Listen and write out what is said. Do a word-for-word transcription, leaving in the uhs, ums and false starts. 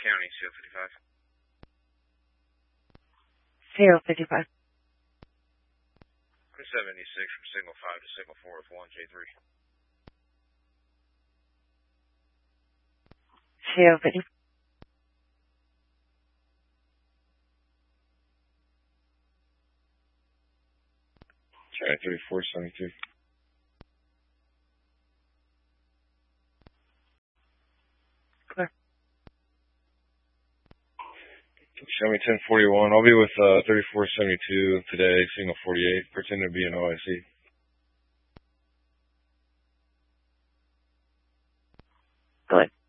County, C O fifty-five. C O fifty-five. seventy-six from signal five to signal four with one J three. C O fifty-five. County thirty-four seventy-two. Clear. Show me ten forty-one. I'll be with uh, thirty-four seventy-two today, signal forty-eight, pretending to be an O I C. Good.